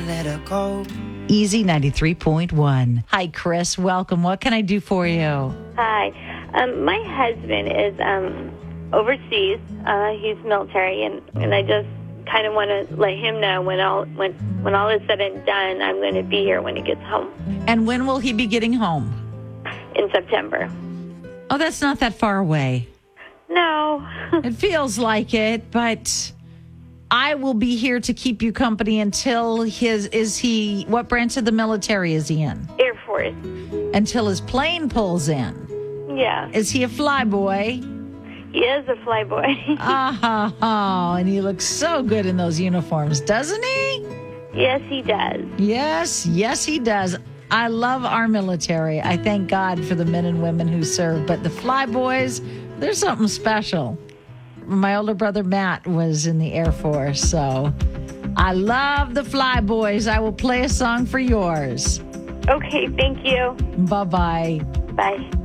let her go. Easy 93.1. Hi, Chris. Welcome. What can I do for you? Hi. My husband is overseas. He's military, and I just kind of want to let him know when all is said and done, I'm going to be here when he gets home And when will he be getting home? in September. Oh, that's not that far away. No. It feels like it, but I will be here to keep you company until what branch of the military is he in? Air Force. Until his plane pulls in. Yeah. Is he a flyboy? He is a flyboy. Oh, and he looks so good in those uniforms, doesn't he? Yes, he does. Yes, he does. I love our military. I thank God for the men and women who serve, but the flyboys, there's something special. My older brother Matt was in the Air Force, so I love the flyboys. I will play a song for yours. Okay, thank you. Bye-bye. Bye.